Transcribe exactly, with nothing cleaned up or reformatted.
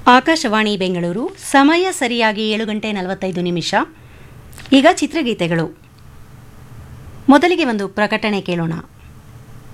ಆಕಾಶವಾಣಿ ಬೆಂಗಳೂರು ಸಮಯ ಸರಿಯಾಗಿ ಏಳು ಗಂಟೆ ನಲವತ್ತೈದು ನಿಮಿಷ. ಈಗ ಚಿತ್ರಗೀತೆಗಳು. ಮೊದಲಿಗೆ ಒಂದು ಪ್ರಕಟಣೆ ಕೇಳೋಣ.